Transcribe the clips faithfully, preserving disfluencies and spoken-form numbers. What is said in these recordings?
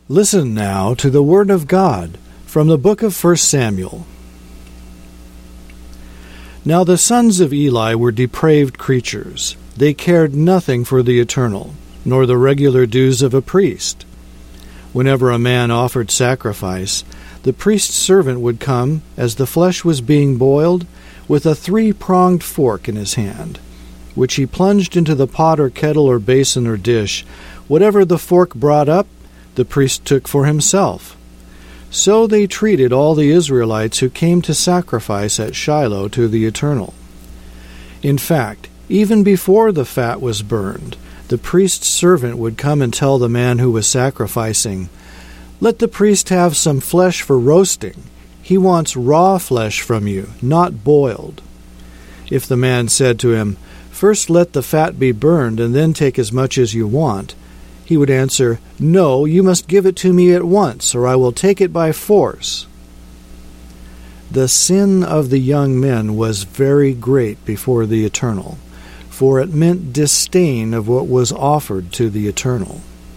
Listen now to the Word of God from the book of First Samuel. Now the sons of Eli were depraved creatures. They cared nothing for the eternal, nor the regular dues of a priest. Whenever a man offered sacrifice, the priest's servant would come, as the flesh was being boiled, with a three-pronged fork in his hand, which he plunged into the pot or kettle or basin or dish. Whatever the fork brought up, the priest took for himself. So they treated all the Israelites who came to sacrifice at Shiloh to the Eternal. In fact, even before the fat was burned, the priest's servant would come and tell the man who was sacrificing, "Let the priest have some flesh for roasting. He wants raw flesh from you, not boiled." If the man said to him, "First let the fat be burned, and then take as much as you want," he would answer, "No, you must give it to me at once, or I will take it by force." The sin of the young men was very great before the Eternal, for it meant disdain of what was offered to the Eternal.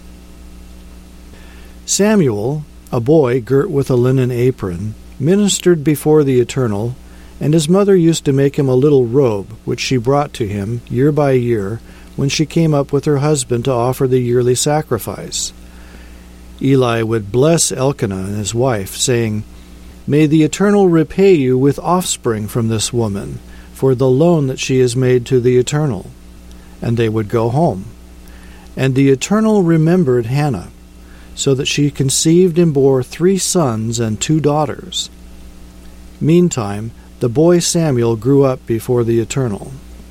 Samuel, a boy girt with a linen apron, ministered before the Eternal, and his mother used to make him a little robe, which she brought to him year by year, when she came up with her husband to offer the yearly sacrifice. Eli would bless Elkanah and his wife, saying, "May the Eternal repay you with offspring from this woman, for the loan that she has made to the Eternal." And they would go home. And the Eternal remembered Hannah, so that she conceived and bore three sons and two daughters. Meantime, the boy Samuel grew up before the Eternal.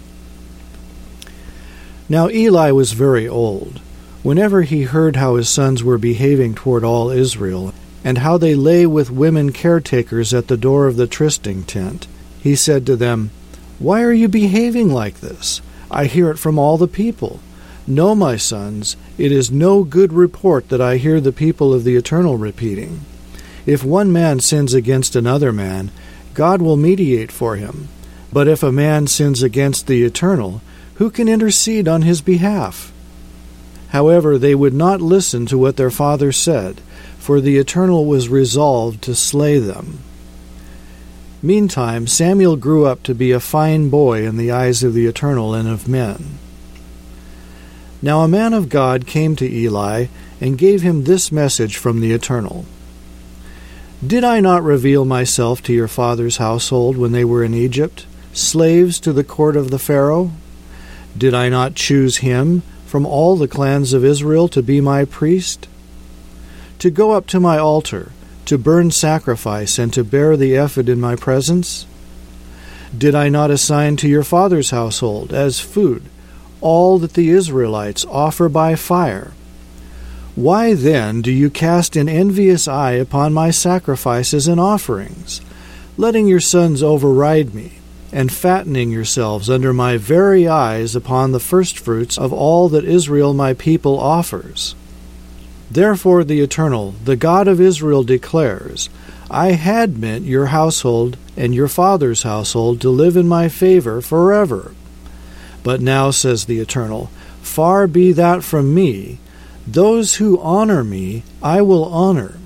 Now Eli was very old. Whenever he heard how his sons were behaving toward all Israel, and how they lay with women caretakers at the door of the trysting tent, he said to them, "Why are you behaving like this? I hear it from all the people. No, my sons, it is no good report that I hear the people of the Eternal repeating. If one man sins against another man, God will mediate for him. But if a man sins against the Eternal, who can intercede on his behalf?" However, they would not listen to what their father said, for the Eternal was resolved to slay them. Meantime, Samuel grew up to be a fine boy in the eyes of the Eternal and of men. Now a man of God came to Eli and gave him this message from the Eternal. "Did I not reveal myself to your father's household when they were in Egypt, slaves to the court of the Pharaoh? Did I not choose him from all the clans of Israel to be my priest? To go up to my altar, to burn sacrifice, and to bear the ephod in my presence? Did I not assign to your father's household as food all that the Israelites offer by fire? Why then do you cast an envious eye upon my sacrifices and offerings, letting your sons override me, and fattening yourselves under my very eyes upon the firstfruits of all that Israel my people offers? Therefore the Eternal, the God of Israel, declares, I had meant your household and your father's household to live in my favor forever. But now, says the Eternal, far be that from me. Those who honor me I will honor,